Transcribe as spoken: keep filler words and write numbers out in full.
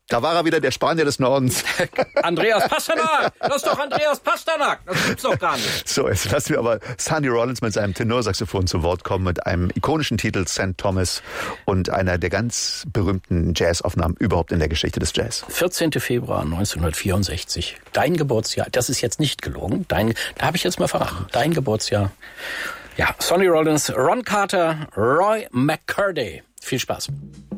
Da war er wieder, der Spanier des Nordens. Andreas Pasternak! Das ist doch Andreas Pasternak! Das gibt's doch gar nicht. So, jetzt lassen wir aber Sonny Rollins mit seinem Tenorsaxophon zu Wort kommen, mit einem ikonischen Titel Sankt Thomas und einer der ganz berühmten Jazzaufnahmen überhaupt in der Geschichte des Jazz. vierzehnten Februar neunzehnhundertvierundsechzig. Dein Geburtsjahr. Das ist jetzt nicht gelogen. Dein, da habe ich jetzt mal verraten. Dein Geburtsjahr. Ja, Sonny Rollins, Ron Carter, Roy McCurdy. Viel Spaß.